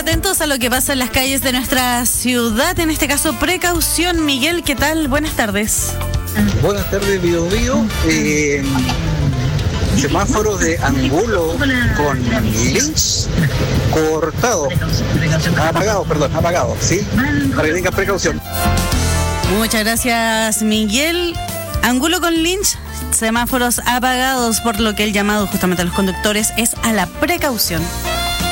atentos a lo que pasa en las calles de nuestra ciudad, en este caso precaución. Miguel, ¿qué tal? Buenas tardes. Buenas tardes, Bio Bio. Semáforos de Angulo con Lynch cortado. Apagado, ¿sí? Para que tengan precaución. Muchas gracias, Miguel. Angulo con Lynch, semáforos apagados, por lo que el llamado justamente a los conductores es a la precaución.